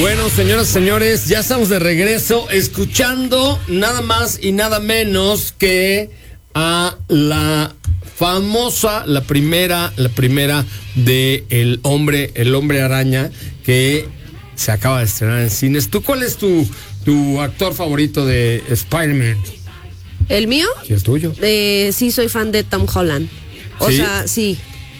Bueno, señoras y señores, ya estamos de regreso escuchando nada más y nada menos que a la famosa, la primera de El Hombre Araña, que se acaba de estrenar en cines. ¿Tú cuál es tu actor favorito de Spider-Man? ¿El mío? Sí, el tuyo. Sí, soy fan de Tom Holland. O ¿Sí? sea, sí.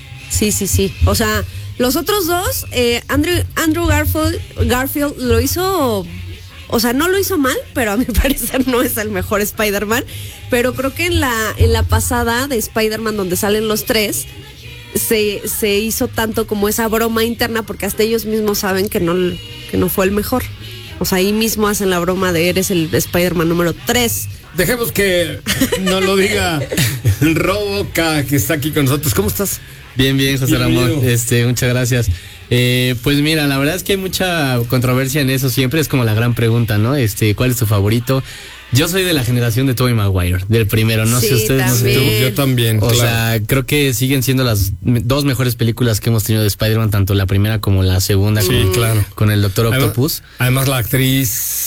O sea, los otros dos, Andrew Garfield lo hizo, o sea, no lo hizo mal, pero a mi parecer no es el mejor Spider-Man. Pero creo que en la pasada de Spider-Man, donde salen los tres, se hizo tanto como esa broma interna, porque hasta ellos mismos saben que no fue el mejor. O sea, ahí mismo hacen la broma de eres el Spider-Man número 3. Dejemos que nos lo diga el Roboca, que está aquí con nosotros. ¿Cómo estás? Bien, José Ramón. Muchas gracias. Pues mira, la verdad es que hay mucha controversia en eso siempre, es como la gran pregunta, ¿no? ¿Cuál es tu favorito? Yo soy de la generación de Tobey Maguire, del primero, no sé ustedes, no sé tú. Yo también. O sea, creo que siguen siendo las dos mejores películas que hemos tenido de Spider-Man, tanto la primera como la segunda, claro, con el Doctor Octopus. Además la actriz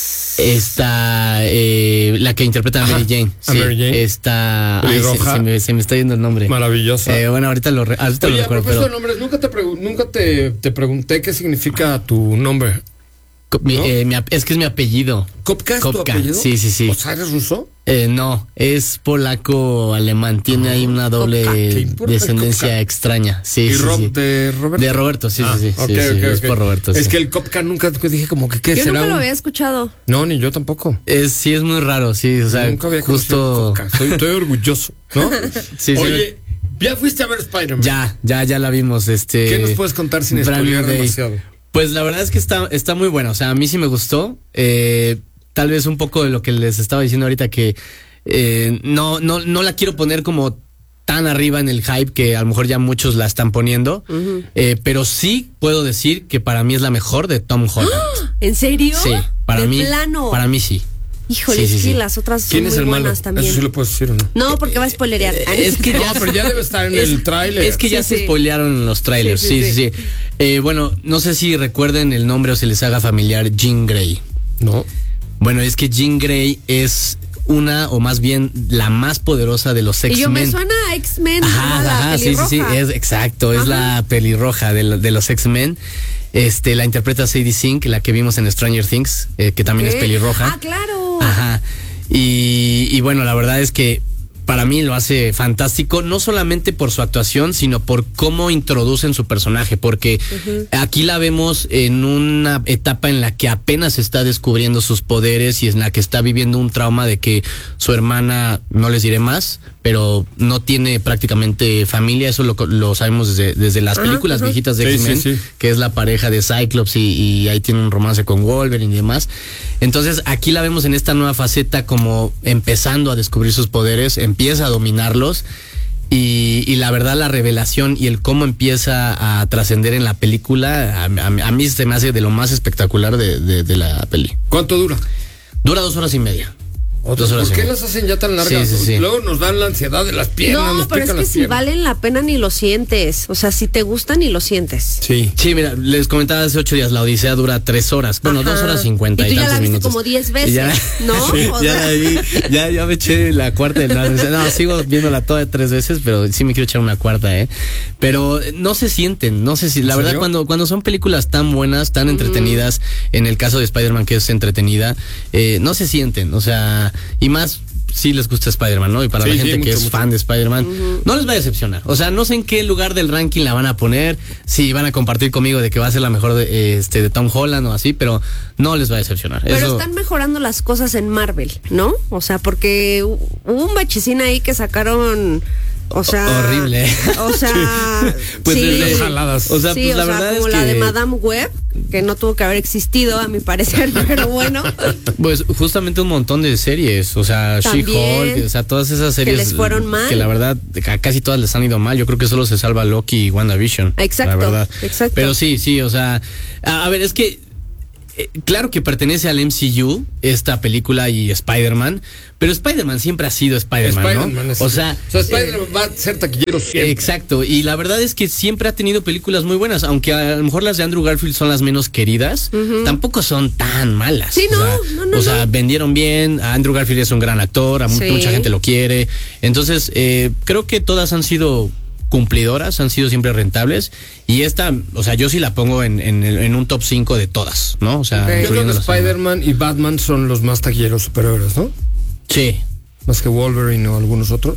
está la que interpreta a Mary Jane. Mary Jane. Está se me está yendo el nombre. Maravillosa. Bueno, ahorita lo recuerdo. Pero nombres, nunca te pregunté qué significa tu nombre. ¿No? Es que es mi apellido. ¿Kopka es tu apellido? Sí. ¿O sea, eres ruso? No, es polaco-alemán. Tiene ahí una doble descendencia extraña. Sí, ¿Y sí. ¿De Roberto? De Roberto, sí. Okay. Es por Roberto. Es que el Kopka nunca dije como que ¿qué yo será? Yo nunca lo había escuchado. No, ni yo tampoco. Es muy raro, sí. O sea, nunca había justo. Estoy orgulloso, ¿no? Sí. Oye, ¿ya fuiste a ver Spider-Man? Ya la vimos. ¿Qué nos puedes contar sin spoilear demasiado? Pues la verdad es que está muy buena. O sea, a mí sí me gustó. Tal vez un poco de lo que les estaba diciendo ahorita, que no la quiero poner como tan arriba en el hype que a lo mejor ya muchos la están poniendo. Uh-huh. Pero sí puedo decir que para mí es la mejor de Tom Holland. ¿En serio? Sí, para mí sí. Híjole, sí, las otras son muy buenas también. Eso sí lo puedes decir, ¿o no? No, porque va a spoilerear. Es que pero ya debe estar en el tráiler. Es que ya se spoilearon en los trailers. Sí. Bueno, no sé si recuerden el nombre o se les haga familiar, Jean Grey. No. Bueno, es que Jean Grey es una, o más bien la más poderosa de los X-Men. Y yo me suena a X-Men. Ajá, sí, es exacto, es la pelirroja de los X-Men. La interpreta Sadie Sink, la que vimos en Stranger Things, que también es pelirroja. Ah, claro. Ajá. Y bueno, la verdad es que para mí lo hace fantástico, no solamente por su actuación, sino por cómo introducen su personaje, porque aquí la vemos en una etapa en la que apenas está descubriendo sus poderes y en la que está viviendo un trauma de que su hermana, no les diré más, pero no tiene prácticamente familia. Eso lo sabemos desde las películas viejitas de X-Men, que es la pareja de Cyclops y ahí tiene un romance con Wolverine y demás. Entonces aquí la vemos en esta nueva faceta, como empezando a descubrir sus poderes, empieza a dominarlos y la verdad la revelación y el cómo empieza a trascender en la película, a mí se me hace de lo más espectacular de la peli. ¿Cuánto dura? Dura 2 horas y media. ¿Por qué las hacen ya tan largas? Sí. Luego nos dan la ansiedad de las piernas. No, pero es que si valen la pena ni lo sientes. O sea, si te gusta ni lo sientes. Sí, mira, les comentaba hace 8 días, la Odisea dura 3 horas. Bueno, 2 horas 50 y tantos minutos. Y tú ya la viste como 10 veces, ¿no? Ya me eché la cuarta. No, sigo viéndola toda 3 veces, pero sí me quiero echar una cuarta, Pero no se sienten, no sé si, la verdad, cuando son películas tan buenas, tan entretenidas, en el caso de Spider-Man, que es entretenida, no se sienten, o sea, y más si les gusta Spider-Man, ¿no? Y para la gente que es fan de Spider-Man, no les va a decepcionar. O sea, no sé en qué lugar del ranking la van a poner, si van a compartir conmigo de que va a ser la mejor de Tom Holland o así, pero no les va a decepcionar. Pero están mejorando las cosas en Marvel, ¿no? O sea, porque hubo un bachicín ahí que sacaron... O sea, horrible. O sea, pues desde jaladas. O sea, pues la verdad como es la que de Madame Web, que no tuvo que haber existido, a mi parecer, pero bueno. Pues justamente un montón de series, o sea, She-Hulk, o sea, todas esas series que les fueron mal. Que la verdad a casi todas les han ido mal. Yo creo que solo se salva Loki y WandaVision. Exacto. La verdad. Exacto. Pero sí, o sea, a ver, es que claro que pertenece al MCU, esta película y Spider-Man, pero Spider-Man siempre ha sido Spider-Man, ¿no? O sea, Spider-Man va a ser taquillero siempre. Exacto, y la verdad es que siempre ha tenido películas muy buenas, aunque a lo mejor las de Andrew Garfield son las menos queridas, tampoco son tan malas. Sí, O sea, vendieron bien, Andrew Garfield es un gran actor, mucha gente lo quiere, entonces creo que todas han sido cumplidoras, han sido siempre rentables, y esta, o sea, yo sí la pongo en un top 5 de todas, ¿no? O sea, yo creo que Spider-Man y Batman son los más taquilleros superhéroes, ¿no? Sí. Más que Wolverine o algunos otros.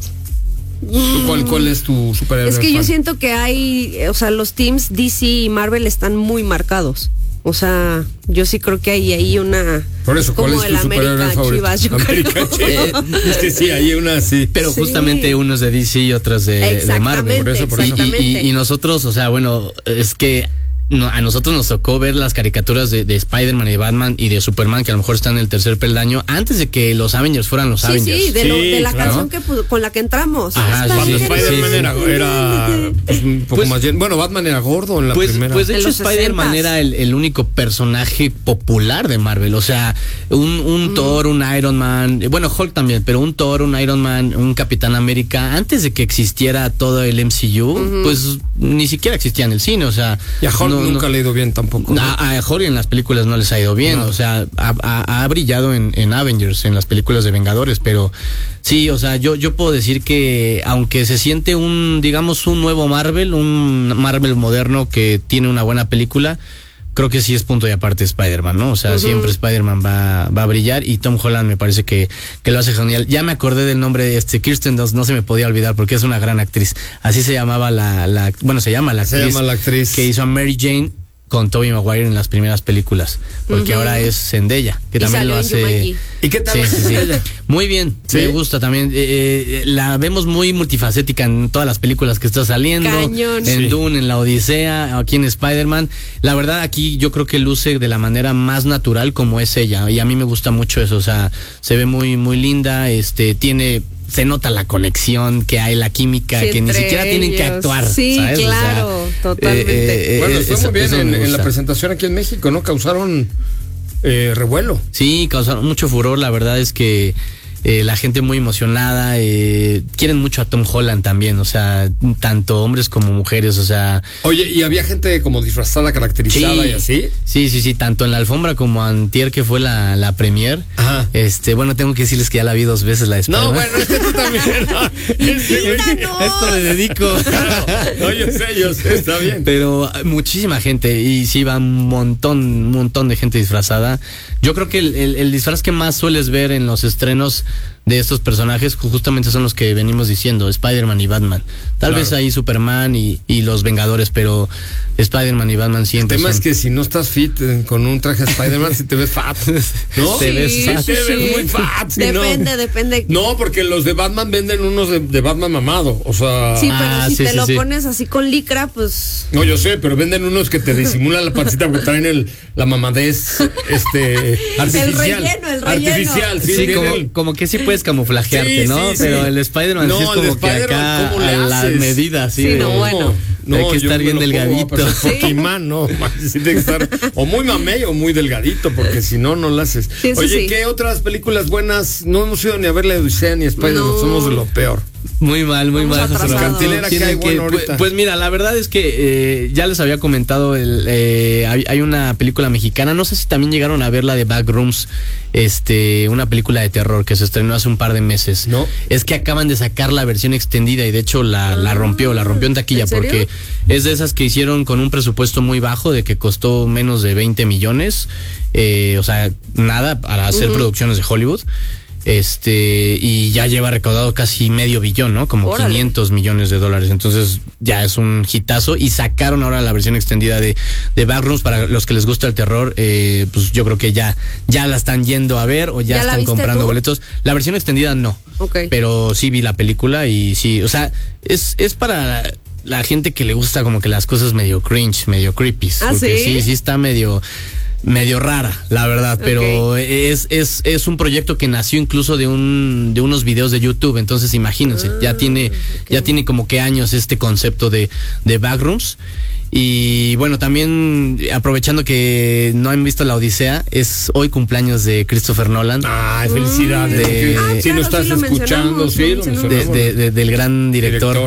¿Cuál es tu superhéroe? Es que fan? yo siento que hay, o sea, los teams DC y Marvel están muy marcados. O sea, yo sí creo que hay ahí una... Por eso, ¿cuál como es tu el superhéroe América favorito? Chivas, yo América Chivas. Es que sí, hay una así. Pero justamente unos de DC y otros de Marvel. Por eso. Y nosotros, o sea, bueno, es que a nosotros nos tocó ver las caricaturas de Spider-Man y de Batman y de Superman, que a lo mejor están en el tercer peldaño, antes de que los Avengers fueran los Avengers. Sí, de la canción con la que entramos. Spider-Man era pues, un poco más lleno. Bueno, Batman era gordo en la primera. Pues de hecho Spider-Man era el único personaje popular de Marvel. O sea, un Thor, un Iron Man, bueno, Hulk también, pero un Thor, un Iron Man, un Capitán América, antes de que existiera todo el MCU, pues ni siquiera existía en el cine. O sea, y a Hulk nunca le ha ido bien tampoco. A Hulk en las películas no les ha ido bien. O sea, ha brillado en Avengers, en las películas de Vengadores, pero sí, o sea, yo puedo decir que aunque se siente digamos un nuevo Marvel, un Marvel moderno que tiene una buena película, creo que sí es punto y aparte Spider-Man, ¿no? O sea, siempre Spider-Man va a brillar, y Tom Holland me parece que lo hace genial. Ya me acordé del nombre de Kirsten Dunst, no se me podía olvidar porque es una gran actriz. Así se llamaba se llama la actriz que hizo a Mary Jane con Tobey Maguire en las primeras películas, porque ahora es Zendaya, que también lo hace. ¿Y qué tal? Sí. Muy bien, me gusta también. La vemos muy multifacética en todas las películas que está saliendo. Cañón. En Dune, en La Odisea, aquí en Spider-Man. La verdad, aquí yo creo que luce de la manera más natural como es ella, y a mí me gusta mucho eso. O sea, se ve muy, muy linda, se nota la conexión que hay, la química, que ni siquiera tienen que actuar. Sí, ¿sabes? claro, o sea, totalmente. Bueno, fue muy bien en la presentación aquí en México, ¿no? Causaron revuelo. Sí, causaron mucho furor. La verdad es que la gente muy emocionada, quieren mucho a Tom Holland también, o sea, tanto hombres como mujeres, o sea. Oye, ¿y había gente como disfrazada, caracterizada y así? Sí, tanto en la alfombra como antier, que fue la premier. Ajá. Bueno, tengo que decirles que ya la vi 2 veces la Spider-Man. No, bueno, tú también. No. Esto me dedico. Claro. No, yo sé, está bien. Pero muchísima gente, y sí va un montón de gente disfrazada. Yo creo que el disfraz que más sueles ver en los estrenos de estos personajes justamente son los que venimos diciendo, Spider-Man y Batman. Tal vez ahí Superman y los Vengadores, pero Spider-Man y Batman siempre. El tema es que si no estás fit con un traje de Spider-Man, si te ves fat, ¿no? Te ves muy fat. Depende. No, porque los de Batman venden unos de Batman mamado, o sea. Sí, pero si te lo pones así con licra, pues. No, yo sé, pero venden unos que te disimulan la pancita porque traen la mamadez, artificial. El relleno. Artificial, sí, como que sí puedes camuflajearte, ¿no? Pero el Spider-Man sí es como que acá a la medida, así. Sí, bueno. Hay que estar bien delgadito. Pokémon, no, sí tiene que estar o muy mamey o muy delgadito, porque si no, no lo haces. Sí, Oye, ¿qué otras películas buenas? No hemos ido ni a ver la Odisea ni Spider-Man, somos de lo peor. Muy mal. Cantilera que hay bueno ahorita. Pues mira, la verdad es que ya les había comentado, hay una película mexicana, no sé si también llegaron a ver la de Backrooms, una película de terror que se estrenó hace un par de meses. No. Es que acaban de sacar la versión extendida y de hecho la rompió en taquilla. ¿En serio? Porque es de esas que hicieron con un presupuesto muy bajo, de que costó menos de 20 millones, o sea, nada para hacer producciones de Hollywood. Y ya lleva recaudado casi $500 million, ¿no? Como ¡Órale! $500 millones. Entonces ya es un hitazo, y sacaron ahora la versión extendida de Backrooms. Para los que les gusta el terror, pues yo creo que ya la están yendo a ver, o ya están comprando boletos. La versión extendida no. Okay. Pero sí vi la película y sí, o sea, es para la gente que le gusta como que las cosas medio cringe, medio creepy. Porque sí está medio rara, la verdad, pero es un proyecto que nació incluso de unos videos de YouTube. Entonces imagínense, ya tiene como que años este concepto de Backrooms. Y bueno, también aprovechando que no han visto La Odisea, es hoy cumpleaños de Christopher Nolan. Ay, felicidades. Si claro, lo estás sí lo escuchando, mencionamos, sí, lo lo mencionamos. mencionamos. Del gran director.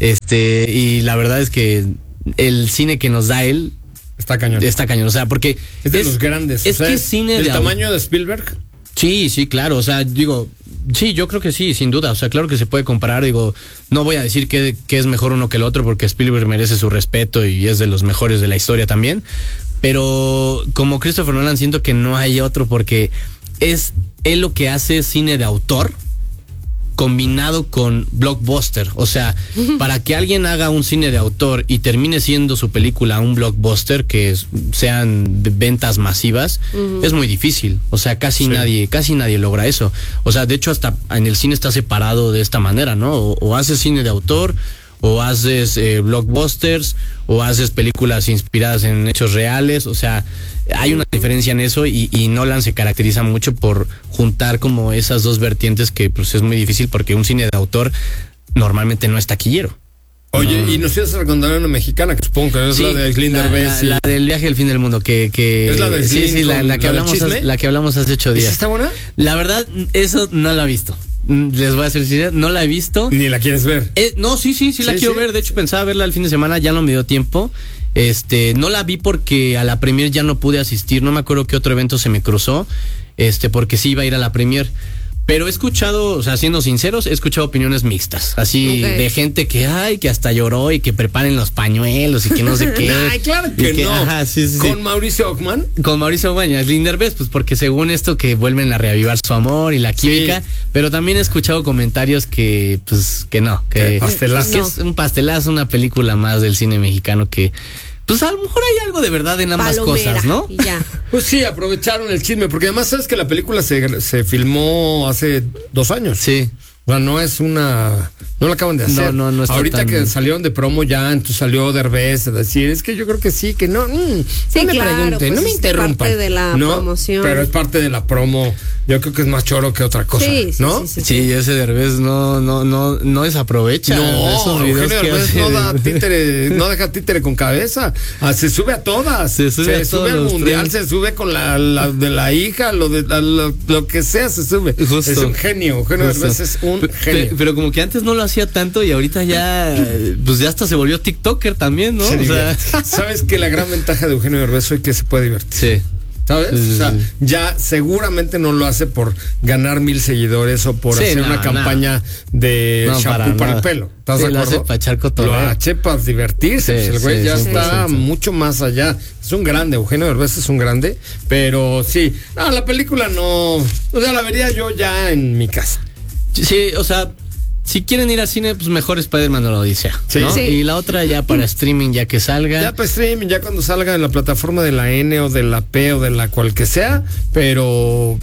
Y la verdad es que el cine que nos da él Está cañón. está cañón. O sea, porque Es de los grandes. Es o sea, que es cine del de tamaño de Spielberg. Sí, sí, claro. O sea, digo, sí, yo creo que sí, sin duda. O sea, claro que se puede comparar. Digo, no voy a decir que es mejor uno que el otro, porque Spielberg merece su respeto y es de los mejores de la historia también. Pero como Christopher Nolan siento que no hay otro, porque es él lo que hace cine de autor combinado con blockbuster. O sea, para que alguien haga un cine de autor y termine siendo su película un blockbuster, que sean de ventas masivas, es muy difícil. O sea, casi nadie logra eso. O sea, de hecho, hasta en el cine está separado de esta manera, ¿no? O haces cine de autor, o haces blockbusters, o haces películas inspiradas en hechos reales. O sea, hay una diferencia en eso, y Nolan se caracteriza mucho por juntar como esas dos vertientes, que pues es muy difícil, porque un cine de autor normalmente no es taquillero. Oye, y nos ibas a recomendar una mexicana, que supongo que es la de Aislinn Derbez. La del viaje al fin del mundo, que ¿Es la de Aislinn? sí, la que hablamos hace 8 días. ¿Está buena? La verdad, eso no la he visto. Les voy a ser sincero, no la he visto. Ni la quieres ver. No, sí la quiero ver. De hecho, pensaba verla el fin de semana, ya no me dio tiempo. No la vi porque a la premier ya no pude asistir. No me acuerdo qué otro evento se me cruzó. Porque sí iba a ir a la premier. Pero he escuchado, o sea, siendo sinceros, he escuchado opiniones mixtas. Así, de gente que hasta lloró, y que preparen los pañuelos y que no sé qué. Ay, claro que no. Ajá, sí. ¿Con Mauricio Ockman? Con Mauricio Ockman y Aislinn Derbez, pues porque según esto que vuelven a reavivar su amor y la química. Sí. Pero también he escuchado comentarios que, pues, que no. Que pastelazo. Que es un pastelazo, una película más del cine mexicano que... Pues a lo mejor hay algo de verdad en ambas cosas, ¿no? Y ya. Pues sí, aprovecharon el chisme, porque además sabes que la película se filmó hace 2 años. Sí. O sea, no la acaban de hacer. No está ahorita que salieron de promo ya, entonces salió Derbez a decir, es que yo creo que sí, que no. Sí, no me claro, pregunten, pues no me es interrumpan. parte de la promoción. Pero es parte de la promo. Yo creo que es más choro que otra cosa, ¿no? Sí, ese Derbez no desaprovecha. No, esos videos que Derbez hace. no da títere, no deja títere con cabeza. Se sube a todas. Se sube al mundial, se sube con la de la hija, lo que sea, se sube. Justo. Es un genio. Eugenio Derbez es un genio. Pero como que antes no lo hacía tanto, y ahorita ya, pues ya hasta se volvió TikToker también, ¿no? ¿Sabes que la gran ventaja de Eugenio Derbez es que se puede divertir? Sí. ¿Sabes? O sea, ya seguramente no lo hace por ganar 1,000 seguidores o por hacer una campaña de shampoo para el pelo. ¿Estás de acuerdo? Lo hace para echar cotorreo. Lo hace para divertirse. Pues el güey ya está mucho más allá. Es un grande, Eugenio Derbez es un grande. Pero sí, la película no. O sea, la vería yo ya en mi casa. Sí, o sea, si quieren ir al cine, pues mejor Spider-Man o La Odisea, ¿no? Sí. Y la otra ya para streaming, ya que salga. Ya para streaming, ya cuando salga en la plataforma de la N o de la P o de la cual que sea. Pero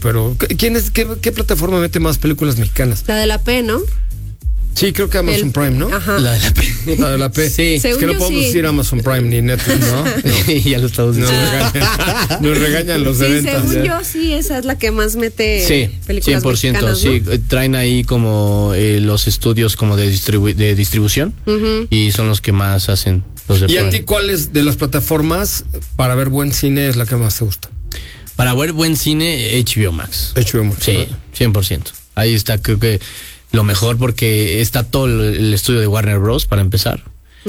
¿qué plataforma mete más películas mexicanas? La de la P, ¿no? Sí, creo que Amazon Prime, ¿no? Ajá. La de la P. La de la P. Sí. Es que no podemos decir Amazon Prime ni Netflix, ¿no? Ya lo estamos diciendo. Nos regañan los de Sí, ventas. según yo, sí, esa es la que más mete películas 100%, mexicanas, ¿no? sí. Traen ahí como los estudios como de distribución, y son los que más hacen los de ¿Y a Prime. ti cuál es de las plataformas para ver buen cine es la que más te gusta? Para ver buen cine, HBO Max. HBO Max. Sí, 100%. Ahí está, creo que lo mejor, porque está todo el estudio de Warner Bros. Para empezar.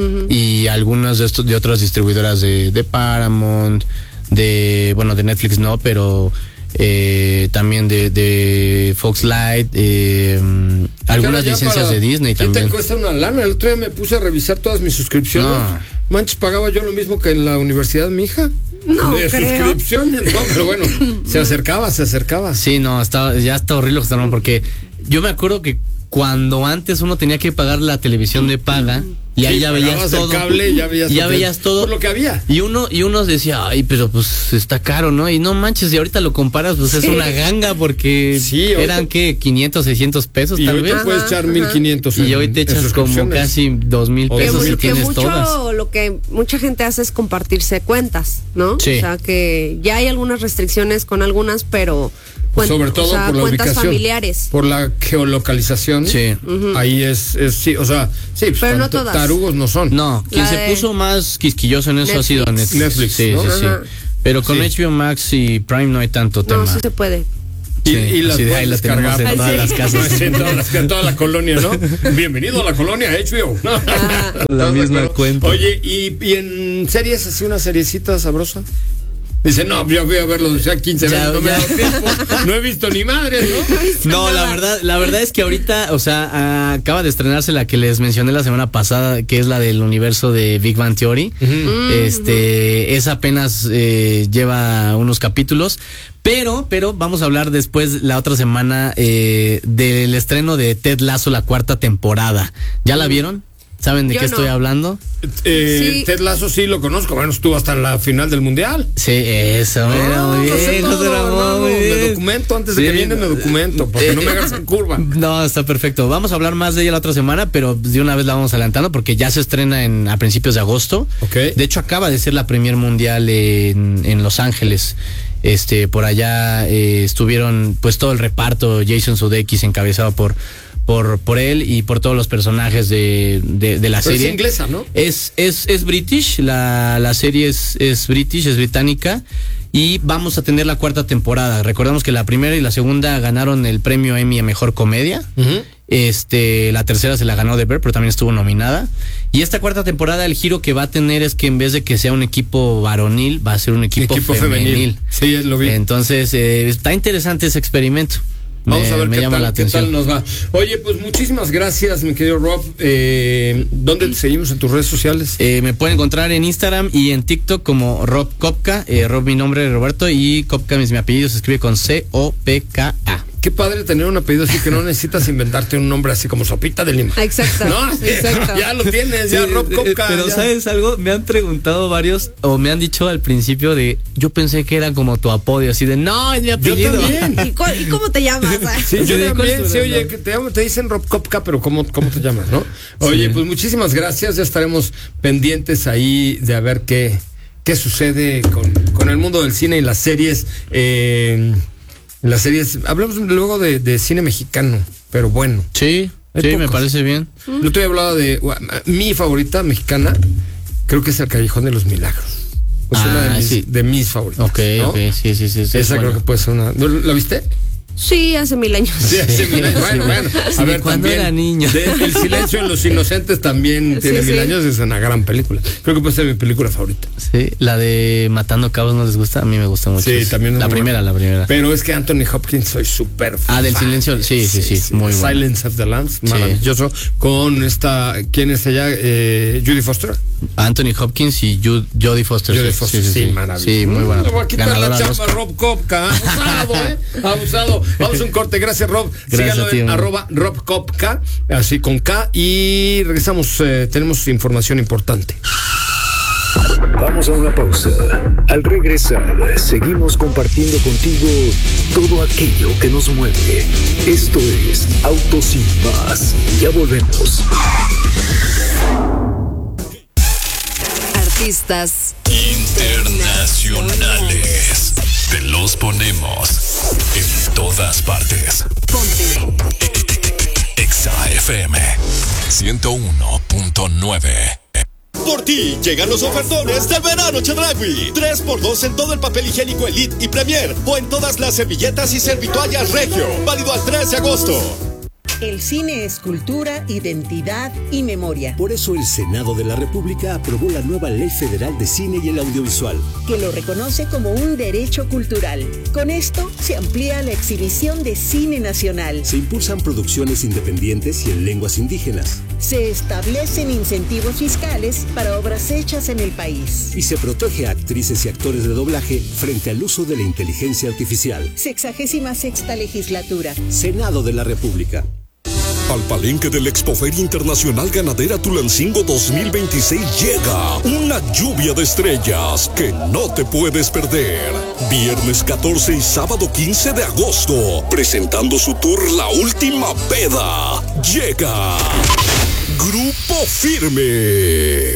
Y algunas de otras distribuidoras de Paramount, de Netflix no, pero también de Fox Light, algunas licencias de Disney también. ¿Qué te cuesta una lana? El otro día me puse a revisar todas mis suscripciones. No. Manches, pagaba yo lo mismo que en la universidad mi hija. No de creo. suscripciones, no, pero bueno, se acercaba. Sí, no, ya está horrible lo que está hablando, porque yo me acuerdo que cuando antes uno tenía que pagar la televisión de paga, y ahí ya veías todo. El cable, ya veías todo. Por lo que había. Y uno decía, ay, pero pues está caro, ¿no? Y no manches, y ahorita lo comparas, pues es una ganga, porque eran, ¿qué? 500, 600 pesos y tal hoy vez. Te puedes echar 1,500. Y hoy te echas como casi 2,000 pesos y tienes todas. Lo que mucha gente hace es compartirse cuentas, ¿no? Sí. O sea, que ya hay algunas restricciones con algunas, pero Sobre todo por la cuentas ubicación, familiares. por la geolocalización. Sí. Ahí es sí, o sea, sí, pues, pero no todas. tarugos no son. No, quien se puso más quisquilloso en eso ha sido Netflix. Netflix, sí, ¿no? sí, sí. Pero con HBO Max y Prime no hay tanto tema. No, sí se puede. Y las así de puedes ahí la tenemos descargar en todas las casas. en toda la colonia, ¿no? Bienvenido a la colonia HBO. La misma cuenta. Oye, ¿y en series así una seriecita sabrosa? Dice, no, yo voy a verlo ya 15 veces, no me ha dado tiempo. No he visto ni madre, ¿no? No, la verdad es que ahorita, o sea, acaba de estrenarse la que les mencioné la semana pasada, que es la del universo de Big Bang Theory. Esa apenas lleva unos capítulos. Pero vamos a hablar después la otra semana del estreno de Ted Lasso, la 4ª temporada. ¿Ya la vieron? ¿Saben de qué estoy hablando? Sí. Ted Lasso sí lo conozco, bueno, estuvo hasta la final del mundial. Sí, eso, mira, muy bien, muy bien. Me documento antes de que viene, me documento, porque no me hagas en curva. No, está perfecto. Vamos a hablar más de ella la otra semana, pero de una vez la vamos adelantando porque ya se estrena a principios de agosto. Okay. De hecho, acaba de ser la premier mundial en Los Ángeles. Por allá estuvieron pues todo el reparto, Jason Sudeikis encabezado por él y por todos los personajes de la serie. Es inglesa, ¿no? Es British, la serie es British, es británica, y vamos a tener la 4ª temporada. Recordemos que la primera y la segunda ganaron el premio Emmy a Mejor Comedia. La tercera se la ganó The Bear, pero también estuvo nominada. Y esta 4ª temporada, el giro que va a tener es que en vez de que sea un equipo varonil, va a ser un equipo femenil. Sí, lo vi. Entonces, está interesante ese experimento. Vamos a ver qué tal nos va. Oye, pues muchísimas gracias, mi querido Rob. ¿Dónde te seguimos en tus redes sociales? Me pueden encontrar en Instagram y en TikTok como Rob Kopka. Rob, mi nombre es Roberto, y Kopka es mi apellido, se escribe con C-O-P-K-A. Qué padre tener un apellido así que no necesitas inventarte un nombre así como Sopita de Lima. Exacto. ¿No? Exacto. Ya lo tienes, ya Rob Kopka. Pero ya. ¿sabes algo? Me han preguntado varios, o me han dicho al principio yo pensé que era como tu apodio, así de, no, es mi apellido. Yo también. ¿Y cómo te llamas? Sí, yo también, sí, oye, que te dicen Rob Kopka, pero ¿cómo te llamas, no? Oye, pues muchísimas gracias, ya estaremos pendientes ahí de a ver qué sucede con el mundo del cine y las series. Hablamos luego de cine mexicano, pero bueno. Sí, me parece bien. Yo te he hablado de mi favorita mexicana, creo que es El Callejón de los Milagros. Es una de mis favoritas. Ok, ¿no? Ok, sí. Esa creo que puede ser una. ¿La viste? Sí, hace 1000 años. Sí, hace 1000 años. Bueno. A ver, cuando también, era niño. El silencio en los inocentes también tiene 1000 años, es una gran película. Creo que puede ser mi película favorita. Sí, la de Matando Cabos no les gusta, a mí me gusta mucho. Sí, también. La primera. Pero es que Anthony Hopkins soy súper fan. Del silencio, sí, muy bueno. Silence of the Lambs, maravilloso. Con ¿quién es ella? Judy Foster. Anthony Hopkins y Jodie Foster. Sí, maravilloso. Sí, muy buena. Le voy a quitar la chamba a Rob Kopka. Abusado. Vamos a un corte. Gracias, Rob. Síganlo en @Rob Kopka, así con K. Y regresamos. Tenemos información importante. Vamos a una pausa. Al regresar, seguimos compartiendo contigo todo aquello que nos mueve. Esto es Autos Sin Más. Ya volvemos. Artistas internacionales. Te los ponemos en todas partes. Ponte Exa FM 101.9. Por ti llegan los ofertones del verano Chedraui. 3x2 en todo el papel higiénico Elite y Premier, o en todas las servilletas y servitoallas Regio. Válido al 3 de agosto. El cine es cultura, identidad y memoria. Por eso el Senado de la República aprobó la nueva Ley Federal de Cine y el Audiovisual, que lo reconoce como un derecho cultural. Con esto se amplía la exhibición de cine nacional. Se impulsan producciones independientes y en lenguas indígenas. Se establecen incentivos fiscales para obras hechas en el país. Y se protege a actrices y actores de doblaje frente al uso de la inteligencia artificial. 66ª legislatura. Senado de la República. Al palenque del Expoferia Internacional Ganadera Tulancingo 2026 llega una lluvia de estrellas que no te puedes perder. Viernes 14 y sábado 15 de agosto, presentando su tour La Última Peda. Llega Grupo Firme.